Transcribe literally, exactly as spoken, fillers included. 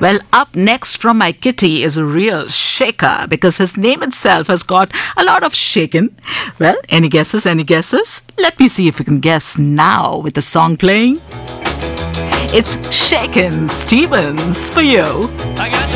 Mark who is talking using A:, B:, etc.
A: Well, up next from my kitty is a real shaker because his name itself has got a lot of shaken. Well, any guesses? Any guesses? Let me see if you can guess now with the song playing. It's Shakin' Stevens for you.